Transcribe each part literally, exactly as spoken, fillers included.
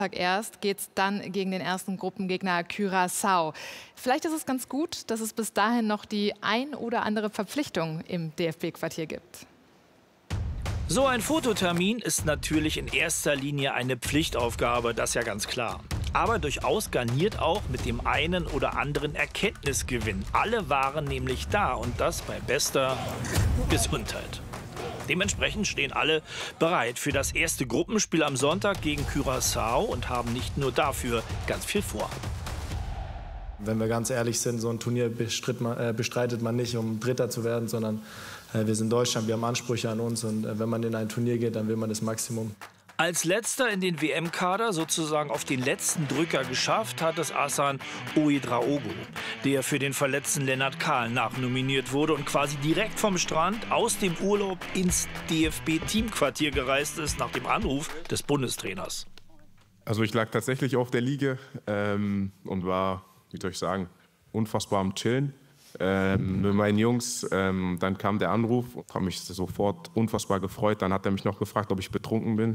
Erst geht es dann gegen den ersten Gruppengegner Curaçao. Vielleicht ist es ganz gut, dass es bis dahin noch die ein oder andere Verpflichtung im D F B-Quartier gibt. So ein Fototermin ist natürlich in erster Linie eine Pflichtaufgabe, das ist ja ganz klar. Aber durchaus garniert auch mit dem einen oder anderen Erkenntnisgewinn. Alle waren nämlich da und das bei bester Gesundheit. Dementsprechend stehen alle bereit für das erste Gruppenspiel am Sonntag gegen Curaçao und haben nicht nur dafür ganz viel vor. Wenn wir ganz ehrlich sind, so ein Turnier man, äh, bestreitet man nicht, um Dritter zu werden, sondern äh, wir sind Deutschland, wir haben Ansprüche an uns und äh, wenn man in ein Turnier geht, dann will man das Maximum. Als letzter in den W M-Kader, sozusagen auf den letzten Drücker geschafft, hat es Hassan Ouedraogo, der für den verletzten Lennart Kahl nachnominiert wurde und quasi direkt vom Strand aus dem Urlaub ins D F B-Teamquartier gereist ist, nach dem Anruf des Bundestrainers. Also ich lag tatsächlich auf der Liege ähm, und war, wie soll ich sagen, unfassbar am Chillen. Ähm, mit meinen Jungs, ähm, dann kam der Anruf, habe mich sofort unfassbar gefreut. Dann hat er mich noch gefragt, ob ich betrunken bin.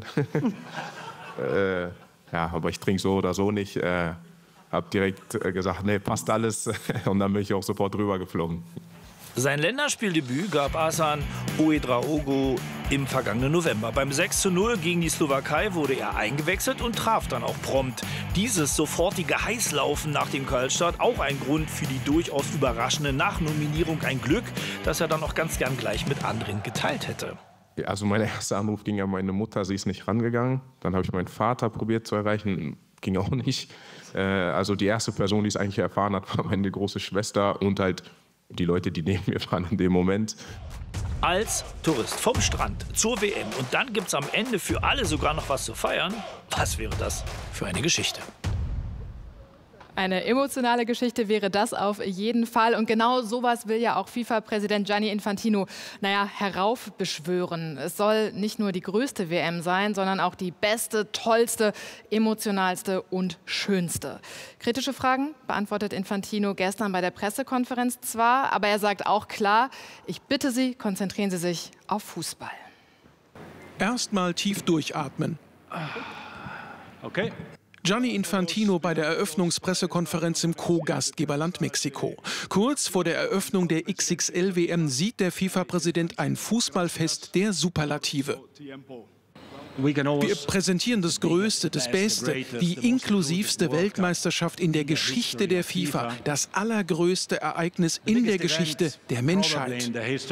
äh, ja, aber ich trinke so oder so nicht. Äh, habe direkt äh, gesagt, nee, passt alles. Und dann bin ich auch sofort rüber geflogen. Sein Länderspieldebüt gab Hassan Ouedraogo im vergangenen November. Beim sechs zu null gegen die Slowakei wurde er eingewechselt und traf dann auch prompt. Dieses sofortige Heißlaufen nach dem Kaltstart auch ein Grund für die durchaus überraschende Nachnominierung. Ein Glück, das er dann auch ganz gern gleich mit anderen geteilt hätte. Also mein erster Anruf ging an meine Mutter, sie ist nicht rangegangen. Dann habe ich meinen Vater probiert zu erreichen, ging auch nicht. Äh, also die erste Person, die es eigentlich erfahren hat, war meine große Schwester und halt die Leute, die neben mir waren in dem Moment. Als Tourist vom Strand zur W M und dann gibt es am Ende für alle sogar noch was zu feiern. Was wäre das für eine Geschichte? Eine emotionale Geschichte wäre das auf jeden Fall. Und genau sowas will ja auch FIFA-Präsident Gianni Infantino, naja, heraufbeschwören. Es soll nicht nur die größte W M sein, sondern auch die beste, tollste, emotionalste und schönste. Kritische Fragen beantwortet Infantino gestern bei der Pressekonferenz zwar, aber er sagt auch klar, ich bitte Sie, konzentrieren Sie sich auf Fußball. Erstmal tief durchatmen. Okay. Gianni Infantino bei der Eröffnungspressekonferenz im Co-Gastgeberland Mexiko. Kurz vor der Eröffnung der X X L W M sieht der FIFA-Präsident ein Fußballfest der Superlative. Wir präsentieren das Größte, das Beste, die inklusivste Weltmeisterschaft in der Geschichte der FIFA, das allergrößte Ereignis in der Geschichte der Menschheit.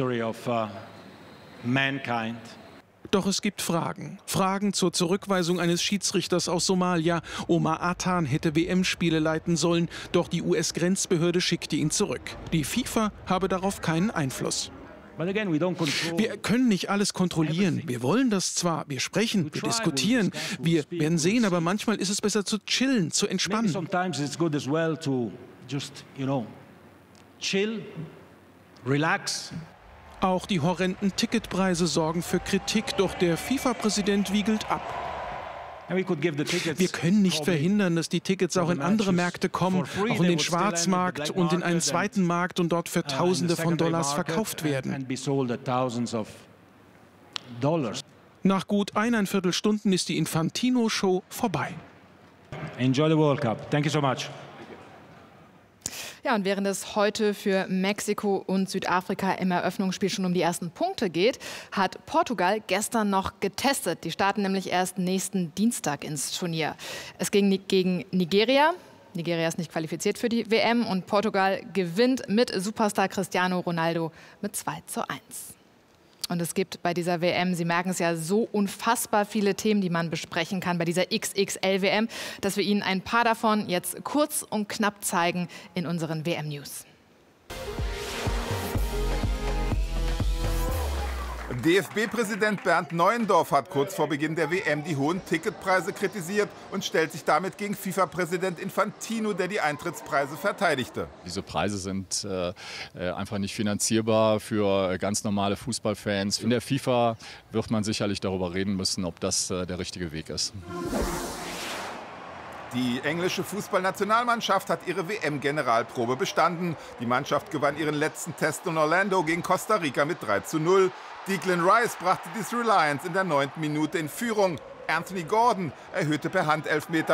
Doch es gibt Fragen. Fragen zur Zurückweisung eines Schiedsrichters aus Somalia. Omar Atan hätte W M-Spiele leiten sollen, doch die U S-Grenzbehörde schickte ihn zurück. Die FIFA habe darauf keinen Einfluss. Wir können nicht alles kontrollieren. Wir wollen das zwar, wir sprechen, wir diskutieren, wir werden sehen, aber manchmal ist es besser zu chillen, zu entspannen. Auch die horrenden Ticketpreise sorgen für Kritik, doch der FIFA-Präsident wiegelt ab. Wir können nicht verhindern, dass die Tickets auch in andere Märkte kommen, auch in den Schwarzmarkt und in einen zweiten Markt und dort für Tausende von Dollars verkauft werden. Nach gut eineinviertel Stunden ist die Infantino-Show vorbei. Enjoy the World Cup. Thank you so much. Ja, und während es heute für Mexiko und Südafrika im Eröffnungsspiel schon um die ersten Punkte geht, hat Portugal gestern noch getestet. Die starten nämlich erst nächsten Dienstag ins Turnier. Es ging gegen Nigeria. Nigeria ist nicht qualifiziert für die W M und Portugal gewinnt mit Superstar Cristiano Ronaldo mit zwei zu eins. Und es gibt bei dieser W M, Sie merken es ja, so unfassbar viele Themen, die man besprechen kann bei dieser X X L W M, dass wir Ihnen ein paar davon jetzt kurz und knapp zeigen in unseren W M-News. D F B-Präsident Bernd Neuendorf hat kurz vor Beginn der W M die hohen Ticketpreise kritisiert und stellt sich damit gegen FIFA-Präsident Infantino, der die Eintrittspreise verteidigte. Diese Preise sind äh, einfach nicht finanzierbar für ganz normale Fußballfans. In der FIFA wird man sicherlich darüber reden müssen, ob das äh, der richtige Weg ist. Die englische Fußballnationalmannschaft hat ihre W M-Generalprobe bestanden. Die Mannschaft gewann ihren letzten Test in Orlando gegen Costa Rica mit drei zu null. Declan Rice brachte die Three Lions in der neunten Minute in Führung. Anthony Gordon erhöhte per Handelfmeter